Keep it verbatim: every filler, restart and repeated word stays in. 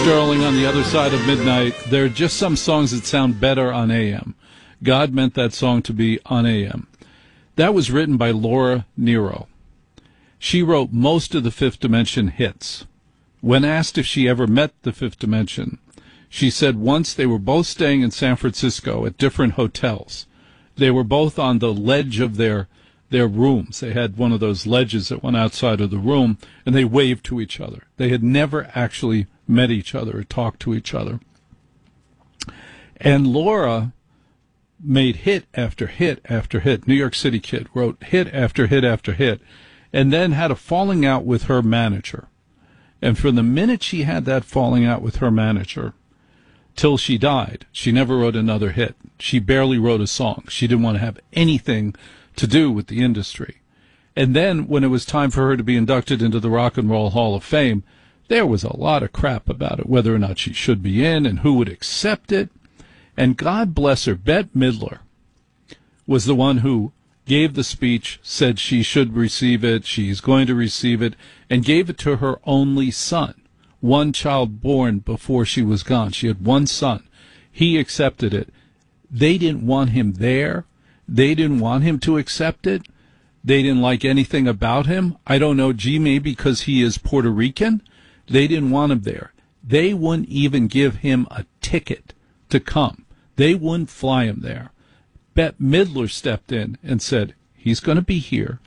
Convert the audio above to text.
Sterling on the other side of midnight. There are just some songs that sound better on A M. God meant that song to be on A M. That was written by Laura Nyro. She wrote most of the Fifth Dimension hits. When asked if she ever met the Fifth Dimension, she said once they were both staying in San Francisco at different hotels. They were both on the ledge of their their rooms. They had one of those ledges that went outside of the room, and they waved to each other. They had never actually met each other or talked to each other. And Laura made hit after hit after hit. New York City Kid wrote hit after hit after hit, and then had a falling out with her manager. And from the minute she had that falling out with her manager till she died, she never wrote another hit. She barely wrote a song. She didn't want to have anything to do with the industry. And then when it was time for her to be inducted into the Rock and Roll Hall of Fame, there was a lot of crap about it, whether or not she should be in and who would accept it. And God bless her, Bette Midler was the one who gave the speech, said she should receive it, she's going to receive it, and gave it to her only son, one child born before she was gone. She had one son. He accepted it. They didn't want him there. They didn't want him to accept it. They didn't like anything about him. I don't know, gee, maybe because he is Puerto Rican. They didn't want him there. They wouldn't even give him a ticket to come. They wouldn't fly him there. Bette Midler stepped in and said, he's going to be here.